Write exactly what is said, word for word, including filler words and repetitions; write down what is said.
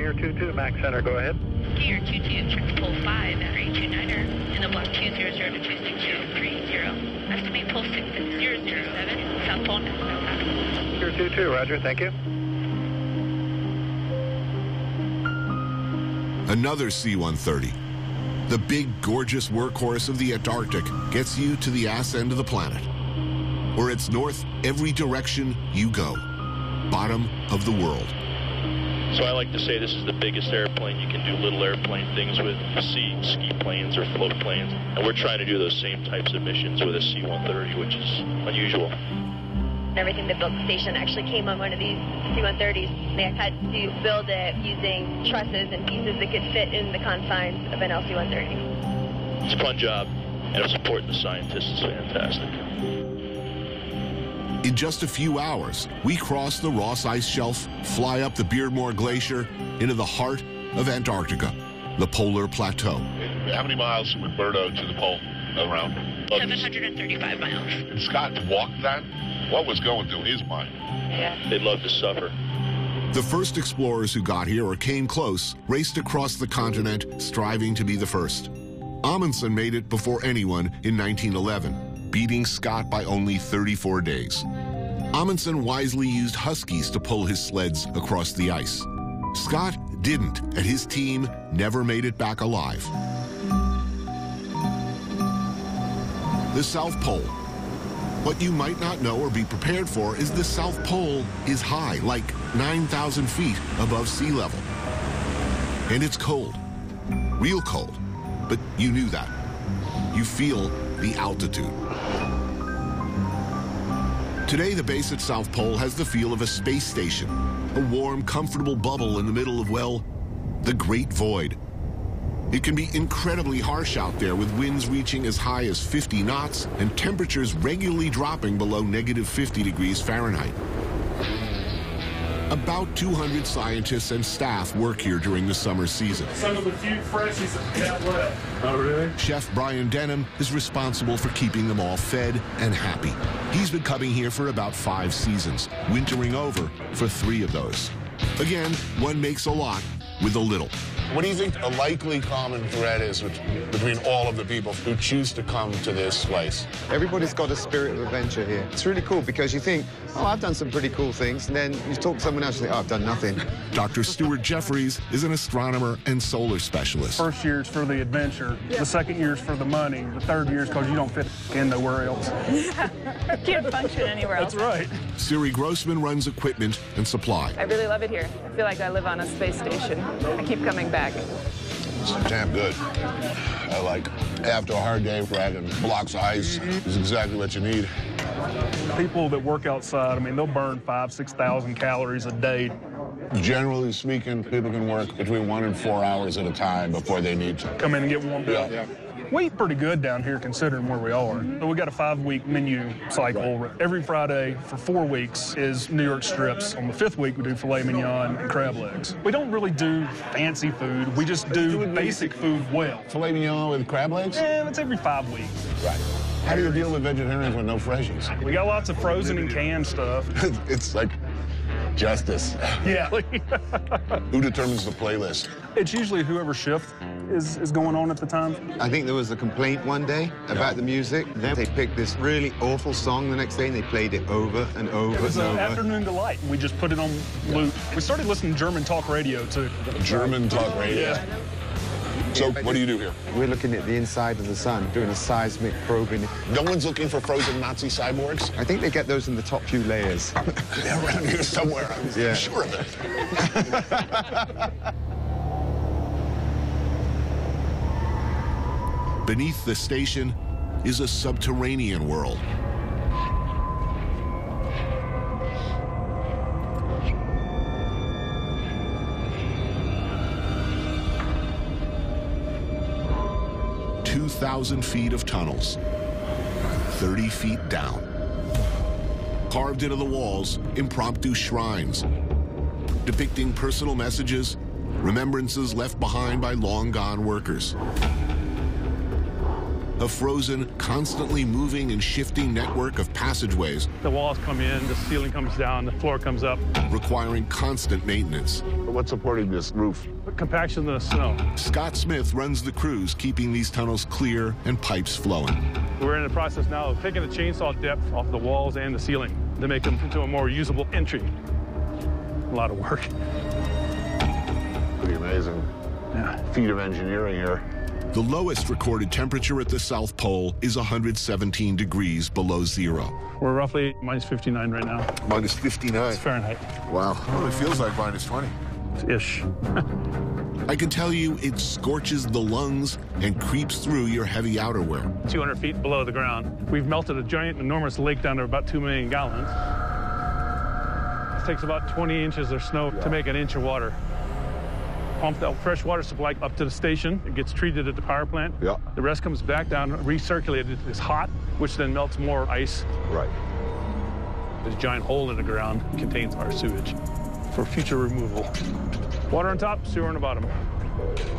Skier two two, Max Center, go ahead. Skier two two, check pole five at three two niner in the block two zero zero to two six zero three zero. Estimate pole six at zero zero seven, South Pole. Skier two two, roger, thank you. Another C one thirty. The big, gorgeous workhorse of the Antarctic gets you to the ass end of the planet. Or it's north every direction you go. Bottom of the world. So I like to say this is the biggest airplane you can do little airplane things with. See ski planes or float planes. And we're trying to do those same types of missions with a C one thirty, which is unusual. Everything that built the station actually came on one of these C one thirties. They had to build it using trusses and pieces that could fit in the confines of an L C one thirty. It's a fun job, and supporting the scientists is fantastic. In just a few hours, we cross the Ross Ice Shelf, fly up the Beardmore Glacier into the heart of Antarctica, the polar plateau. How many miles from McMurdo to the pole around? seven hundred thirty-five miles. And Scott walked that? What was going through his mind? Yeah. They'd love to suffer. The first explorers who got here or came close raced across the continent, striving to be the first. Amundsen made it before anyone in nineteen eleven, beating Scott by only thirty-four days. Amundsen wisely used huskies to pull his sleds across the ice. Scott didn't, and his team never made it back alive. The South Pole. What you might not know or be prepared for is the South Pole is high, like nine thousand feet above sea level. And it's cold, real cold, but you knew that. You feel the altitude. Today, the base at South Pole has the feel of a space station, a warm, comfortable bubble in the middle of, well, the Great Void. It can be incredibly harsh out there, with winds reaching as high as fifty knots and temperatures regularly dropping below negative fifty degrees Fahrenheit. About two hundred scientists and staff work here during the summer season. Some of the few freshies that got left. Oh, really? Chef Brian Denham is responsible for keeping them all fed and happy. He's been coming here for about five seasons, wintering over for three of those. Again, one makes a lot with a little. What do you think a likely common thread is between all of the people who choose to come to this place? Everybody's got a spirit of adventure here. It's really cool because you think, oh, I've done some pretty cool things, and then you talk to someone else and think, oh, I've done nothing. Doctor Stuart Jeffries is an astronomer and solar specialist. First year's for the adventure, yeah. The second year's for the money, the third year's because you don't fit in nowhere else. Yeah, can't function anywhere else. That's right. Siri Grossman runs equipment and supply. I really love it here. I feel like I live on a space station. I keep coming back. It's damn good. I like, after a hard day, dragging blocks of ice mm-hmm. is exactly what you need. People that work outside, I mean, they'll burn five, six thousand calories a day. Generally speaking, people can work between one and four hours at a time before they need to come in and get warmed up. Yeah. We eat pretty good down here considering where we are. So we got a five-week menu cycle. Every Friday for four weeks is New York strips. On the fifth week, we do filet mignon and crab legs. We don't really do fancy food. We just do basic food well. Filet mignon with crab legs? Yeah, that's every five weeks. Right. How do you deal with vegetarians with no freshies? We got lots of frozen and canned stuff. It's like justice. Yeah. Who determines the playlist? It's usually whoever shift is, is going on at the time. I think there was a complaint one day about yeah. the music. Then they picked this really awful song the next day and they played it over and over It was and an over. Afternoon Delight. We just put it on loop. We started listening to German talk radio too. German talk radio? Yeah. So what do you do here? We're looking at the inside of the sun, doing a seismic probing. No one's looking for frozen Nazi cyborgs? I think they get those in the top few layers. They're around here somewhere. I'm yeah. sure of it. Beneath the station is a subterranean world. two thousand feet of tunnels, thirty feet down. Carved into the walls, impromptu shrines, depicting personal messages, remembrances left behind by long-gone workers. A frozen, constantly moving and shifting network of passageways. The walls come in, the ceiling comes down, the floor comes up. Requiring constant maintenance. What's supporting this roof? Compaction of the snow. Scott Smith runs the crews, keeping these tunnels clear and pipes flowing. We're in the process now of taking the chainsaw depth off the walls and the ceiling to make them into a more usable entry. A lot of work. Pretty amazing Yeah. feat of engineering here. The lowest recorded temperature at the South Pole is one hundred seventeen degrees below zero. We're roughly minus fifty-nine right now. Minus fifty-nine. It's Fahrenheit. Wow. Well, it feels like minus twenty. Ish. I can tell you it scorches the lungs and creeps through your heavy outerwear. two hundred feet below the ground. We've melted a giant, enormous lake down to about two million gallons. It takes about twenty inches of snow to make an inch of water. Pump the fresh water supply up to the station. It gets treated at the power plant. Yeah. The rest comes back down, recirculated. It's hot, which then melts more ice. Right. This giant hole in the ground contains our sewage for future removal. Water on top, sewer on the bottom.